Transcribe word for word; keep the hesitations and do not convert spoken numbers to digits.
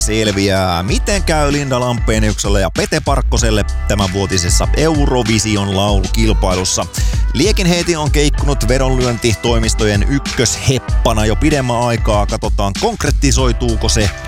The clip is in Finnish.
Selviää, miten käy Linda Lampeniukselle ja Pete Parkkoselle tämänvuotisessa Eurovision laulukilpailussa. Liekinheiti on keikkunut vedonlyöntitoimistojen ykkösheppana jo pidemmän aikaa. Katsotaan, konkretisoituuko se